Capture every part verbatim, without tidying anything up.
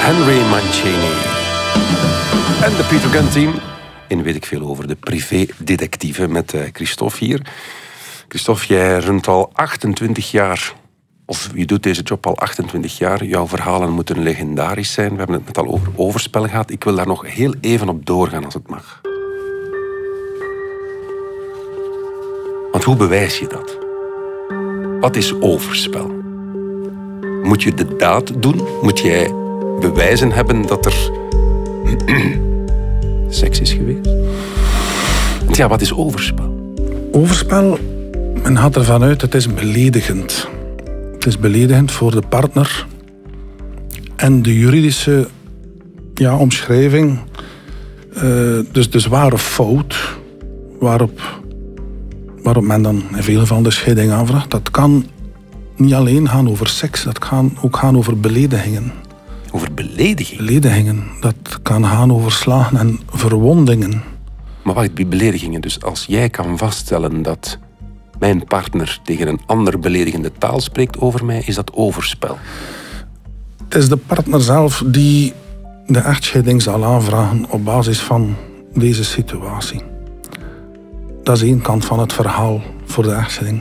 Henry Mancini. En de Peter Gunn Team. En weet ik veel over de privédetectieve met uh, Christophe hier. Christophe, jij runt al achtentwintig jaar... of je doet deze job al achtentwintig jaar. Jouw verhalen moeten legendarisch zijn. We hebben het net al over overspel gehad. Ik wil daar nog heel even op doorgaan, als het mag. Want hoe bewijs je dat? Wat is overspel? Moet je de daad doen? Moet jij bewijzen hebben dat er seks is geweest? Want ja, wat is overspel? Overspel, men gaat ervan uit, het is beledigend. Het is beledigend voor de partner. En de juridische ja, omschrijving, uh, dus de zware fout waarop, waarop men dan in veel gevallen de scheiding aanvraagt, dat kan niet alleen gaan over seks, dat kan ook gaan over beledigingen. Over beledigingen? Beledigingen. Dat kan gaan over slagen en verwondingen. Maar wacht, die beledigingen. Dus als jij kan vaststellen dat mijn partner tegen een ander beledigende taal spreekt over mij, is dat overspel? Het is de partner zelf die de echtscheiding zal aanvragen op basis van deze situatie. Dat is één kant van het verhaal voor de echtscheiding.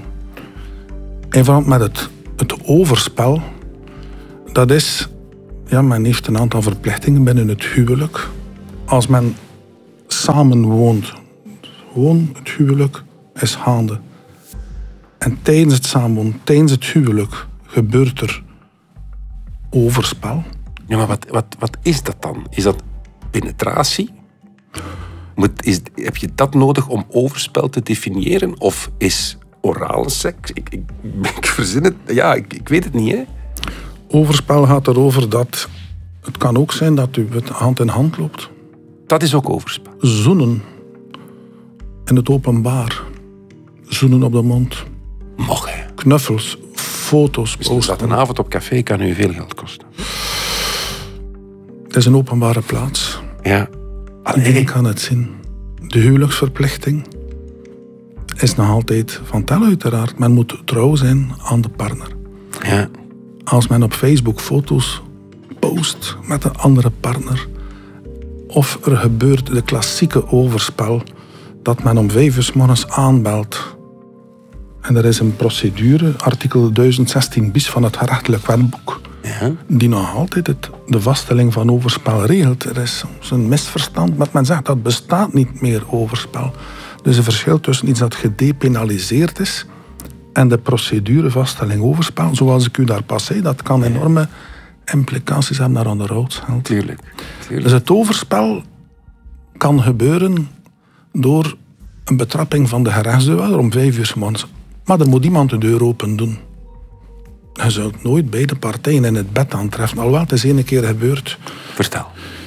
En vooral met het, het overspel, dat is... Ja, men heeft een aantal verplichtingen binnen het huwelijk. Als men samen woont, gewoon het huwelijk is gaande. En tijdens het samenwonen, tijdens het huwelijk, gebeurt er overspel. Ja, maar wat, wat, wat is dat dan? Is dat penetratie? Moet, is, heb je dat nodig om overspel te definiëren? Of is orale seks? Ik, ik, ik verzin het. Ja, ik, ik weet het niet, hè? Overspel gaat erover dat... Het kan ook zijn dat u het hand in hand loopt. Dat is ook overspel. Zoenen. In het openbaar. Zoenen op de mond. Mag hè? Knuffels. Foto's. Dus dat een avond op café kan u veel geld kosten. Het is een openbare plaats. Ja. Iedereen kan het zien. De huwelijksverplichting is nog altijd van tel uiteraard. Men moet trouw zijn aan de partner. Ja. Als men op Facebook foto's post met een andere partner, of er gebeurt de klassieke overspel dat men om vijf uur 's morgens aanbelt en er is een procedure, artikel duizend zestien bis van het gerechtelijk wetboek, ja, die nog altijd het, de vaststelling van overspel regelt. Er is soms een misverstand, maar men zegt dat bestaat niet meer overspel. Dus een verschil tussen iets dat gedepenaliseerd is en de procedurevaststelling overspel, zoals ik u daar pas zei, dat kan enorme implicaties hebben naar onderhoudsgeld. Tuurlijk, tuurlijk. Dus het overspel kan gebeuren door een betrapping van de gerechtsdeur om vijf uur 's morgens. Maar er moet iemand de deur open doen. Je zult nooit beide partijen in het bed aantreffen. Alhoewel, het is één keer gebeurd. Vertel.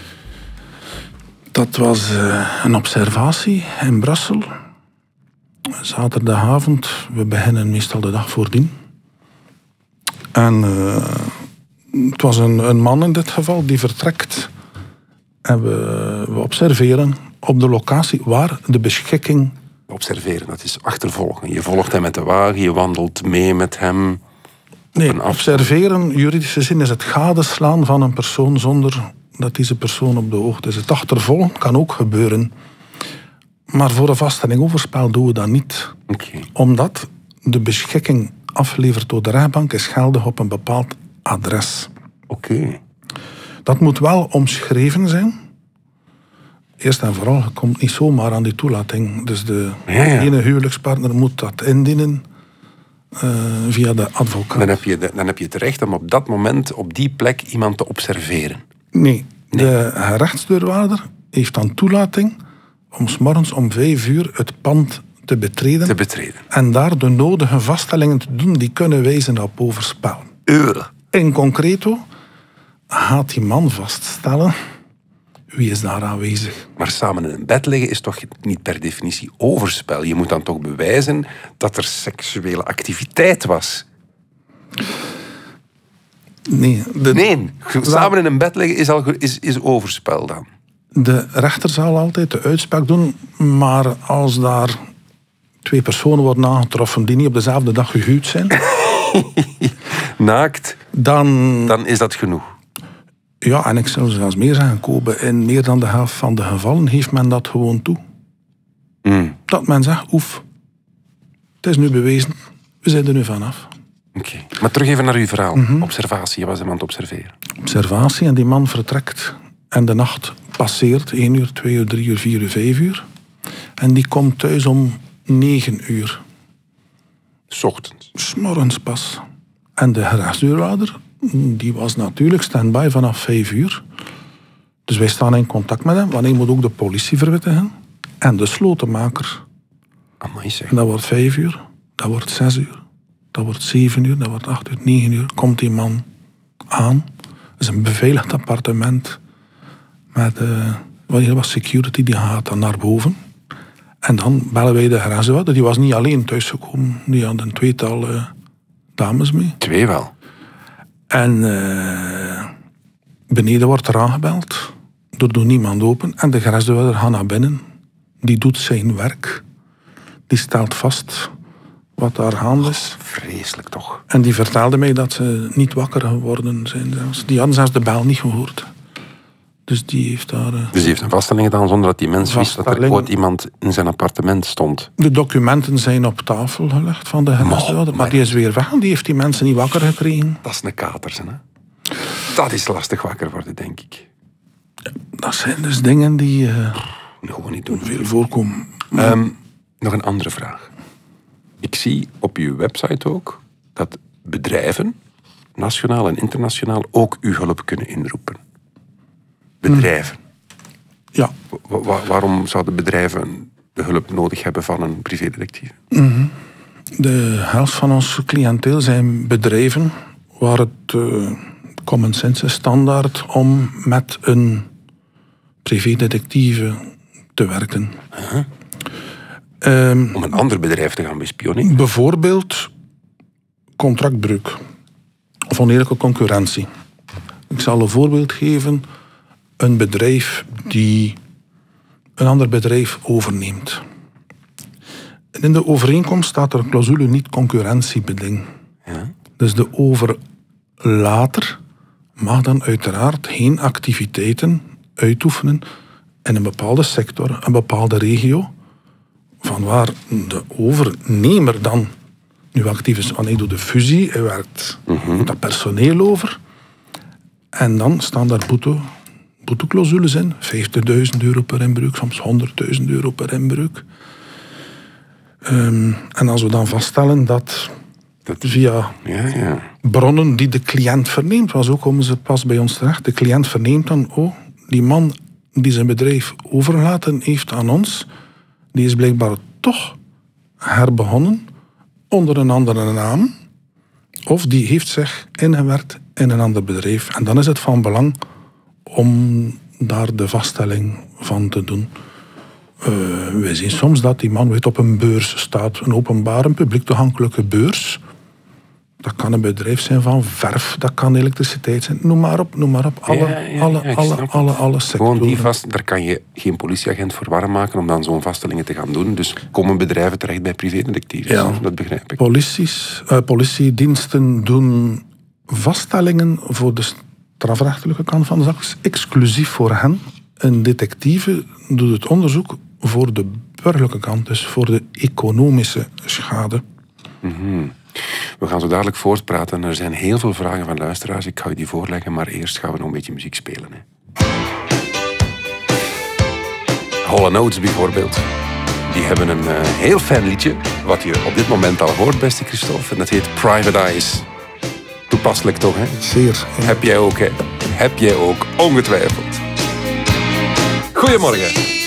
Dat was uh, een observatie in Brussel. Zaterdagavond, we beginnen meestal de dag voordien. En uh, het was een, een man in dit geval die vertrekt. En we, we observeren op de locatie waar de beschikking... Observeren, dat is achtervolgen. Je volgt hem met de wagen, je wandelt mee met hem. Nee, observeren, juridische zin, is het gadeslaan van een persoon zonder dat deze persoon op de hoogte is. Het achtervolgen kan ook gebeuren. Maar voor een vaststelling overspel doen we dat niet. Okay. Omdat de beschikking afgeleverd door de rechtbank is geldig op een bepaald adres. Oké. Okay. Dat moet wel omschreven zijn. Eerst en vooral, je komt niet zomaar aan die toelating. Dus de ja, ja. ene huwelijkspartner moet dat indienen uh, via de advocaat. Dan heb, je de, dan heb je het recht om op dat moment, op die plek, iemand te observeren. Nee, nee. De gerechtsdeurwaarder heeft dan toelating om 's morgens om vijf uur het pand te betreden. Te betreden. En daar de nodige vaststellingen te doen die kunnen wijzen op overspel. Uh. In concreto gaat die man vaststellen wie is daar aanwezig. Maar samen in een bed liggen is toch niet per definitie overspel? Je moet dan toch bewijzen dat er seksuele activiteit was? Nee. De, nee, samen in een bed liggen is, al, is, is overspel dan. De rechter zal altijd de uitspraak doen, maar als daar twee personen worden aangetroffen die niet op dezelfde dag gehuwd zijn... Naakt, dan... dan is dat genoeg. Ja, en ik zou zelfs meer zeggen, Kobe, in meer dan de helft van de gevallen heeft men dat gewoon toe. Mm. Dat men zegt, oef, het is nu bewezen, we zijn er nu vanaf. Oké, okay. Maar terug even naar uw verhaal. Mm-hmm. Observatie, je was hem aan het observeren. Observatie, en die man vertrekt en de nacht passeert, één uur, twee uur, drie uur, vier uur, vijf uur. En die komt thuis om negen uur. 's Ochtends. 's Morgens pas. En de gerechtsdeurwaarder, die was natuurlijk stand-by vanaf vijf uur. Dus wij staan in contact met hem, want hij moet ook de politie verwittigen. En de slotenmaker. Amai zeg. En dat wordt vijf uur, dat wordt zes uur, dat wordt zeven uur, dat wordt acht uur, negen uur. Komt die man aan. Het is een beveiligd appartement. Met uh, wat was security, die gaat dan naar boven. En dan bellen wij de gerechtsdeurwaarder. Die was niet alleen thuisgekomen, die had een tweetal uh, dames mee. Twee wel. En uh, beneden wordt er aangebeld. Er doet niemand open. En de gerechtsdeurwaarder gaat naar binnen. Die doet zijn werk. Die stelt vast wat daar gaande is. Oh, vreselijk toch. En die vertelde mij dat ze niet wakker geworden zijn. Zelfs. Die hadden zelfs de bel niet gehoord. Dus die heeft daar... Uh, dus die heeft een vaststelling gedaan zonder dat die mens wist dat er ooit iemand in zijn appartement stond. De documenten zijn op tafel gelegd van de gerechtsdeurwaarder. Maar, maar die is weer weg. Die heeft die mensen niet wakker gekregen. Dat is een katersen, hè. Dat is lastig wakker worden, denk ik. Dat zijn dus dingen die... Uh, Gewoon niet doen. Veel voorkomen. Um, nog een andere vraag. Ik zie op uw website ook dat bedrijven, nationaal en internationaal, ook uw hulp kunnen inroepen. Bedrijven. Ja. Wa- wa- waarom zouden bedrijven de hulp nodig hebben van een privédetectief? Mm-hmm. De helft van ons cliënteel zijn bedrijven waar het uh, common sense is standaard om met een privédetectieve te werken. Uh-huh. Um, Om een ander bedrijf te gaan bespioneren? Bijvoorbeeld contractbreuk of oneerlijke concurrentie. Ik zal een voorbeeld geven. Een bedrijf die een ander bedrijf overneemt. En in de overeenkomst staat er een clausule niet-concurrentiebeding. Ja? Dus de overlater mag dan uiteraard geen activiteiten uitoefenen in een bepaalde sector, een bepaalde regio, van waar de overnemer dan nu actief is. Want hij doet de fusie, hij werkt mm-hmm. dat personeel over. En dan staan daar boete, boeteclausules in. vijftigduizend euro per inbreuk, soms honderdduizend euro per inbreuk. Um, en als we dan vaststellen dat, dat via ja, ja. bronnen die de cliënt verneemt, was ook komen ze pas bij ons terecht. De cliënt verneemt dan, oh, die man die zijn bedrijf overgelaten heeft aan ons, die is blijkbaar toch herbegonnen onder een andere naam. Of die heeft zich ingewerkt in een ander bedrijf. En dan is het van belang om daar de vaststelling van te doen. Uh, we zien soms dat die man weet op een beurs staat. Een openbare, publiek toegankelijke beurs. Dat kan een bedrijf zijn van verf, dat kan elektriciteit zijn. Noem maar op, noem maar op. Alle, ja, ja, alle, ja, alle, alle, alle sectoren. Gewoon die vast, daar kan je geen politieagent voor warm maken om dan zo'n vaststellingen te gaan doen. Dus komen bedrijven terecht bij privédetectives. Ja. Dat begrijp ik. Polities, uh, politiediensten doen vaststellingen voor de strafrechtelijke kant van de zaak. Exclusief voor hen. Een detectieve doet het onderzoek voor de burgerlijke kant. Dus voor de economische schade. Mm-hmm. We gaan zo dadelijk voortpraten. Er zijn heel veel vragen van luisteraars. Ik ga u die voorleggen, maar eerst gaan we nog een beetje muziek spelen. Hè. Hall and Oates bijvoorbeeld. Die hebben een uh, heel fijn liedje, wat je op dit moment al hoort, beste Christophe. En dat heet Private Eyes. Toepasselijk toch, hè? Zeer. Ja. Heb jij ook, hè? Heb jij ook, ongetwijfeld. Goedemorgen.